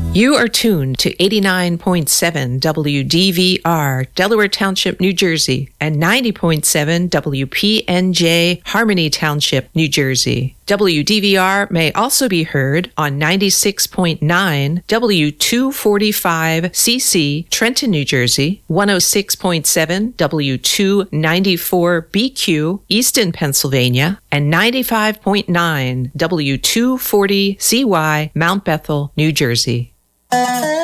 You are tuned to 89.7 WDVR, Delaware Township, New Jersey, and 90.7 WPNJ, Harmony Township, New Jersey. WDVR may also be heard on 96.9 W245CC, Trenton, New Jersey, 106.7 W294BQ, Easton, Pennsylvania, and 95.9 W240CY, Mount Bethel, New Jersey.